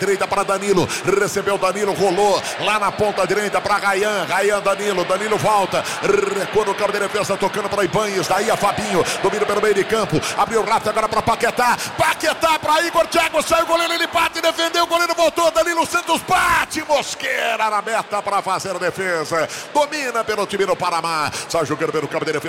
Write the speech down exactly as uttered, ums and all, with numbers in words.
Direita para Danilo, recebeu Danilo, rolou lá na ponta direita para Rayan, Rayan, Danilo, Danilo volta, recuou no campo de defesa, tocando para Ibanez, daí a Fabinho, domina pelo meio de campo, abriu rápido agora para Paquetá, Paquetá para Igor, Thiago saiu, o goleiro ele bate, defendeu, o goleiro voltou, Danilo Santos bate, Mosqueira na meta para fazer a defesa, domina pelo time do Paraná, sai jogando pelo campo de defesa.